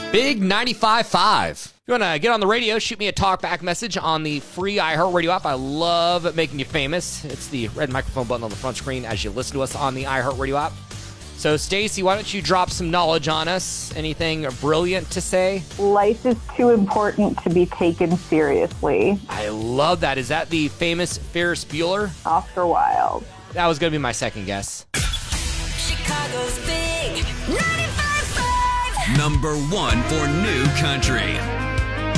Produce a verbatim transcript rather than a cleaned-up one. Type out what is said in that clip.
Big ninety-five point five. If you want to get on the radio, shoot me a talkback message on the free iHeartRadio app. I love making you famous. It's the red microphone button on the front screen as you listen to us on the iHeartRadio app. So, Stacey, why don't you drop some knowledge on us? Anything brilliant to say? Life is too important to be taken seriously. I love that. Is that the famous Ferris Bueller? Oscar Wilde. That was going to be my second guess. Chicago's Big ninety-five point five. Number one for new country.